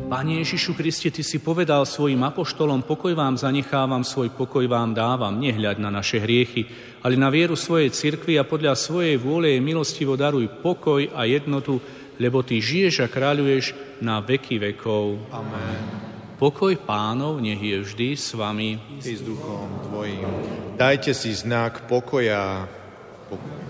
Pane Ježišu Kriste, Ty si povedal svojim apoštolom, pokoj vám zanechávam, svoj pokoj vám dávam. Nehľaď na naše hriechy, ale na vieru svojej cirkvi a podľa svojej vôle jej milostivo daruj pokoj a jednotu, lebo Ty žiješ a kráľuješ na veky vekov. Amen. Pokoj Pánov nech je vždy s vami. I s duchom tvojim. Dajte si znak pokoja.